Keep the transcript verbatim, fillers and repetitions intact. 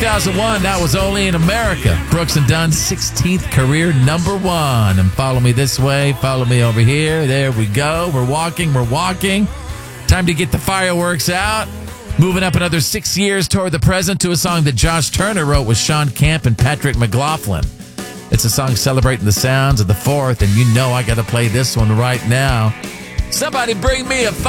thousand one, that was Only in America. Brooks and Dunn's sixteenth career number one. And follow me this way, follow me over here. There we go. We're walking, we're walking. Time to get the fireworks out. Moving up another six years toward the present to a song that Josh Turner wrote with Sean Camp and Patrick McLaughlin. It's a song celebrating the sounds of the fourth, and you know I got to play this one right now. Somebody bring me a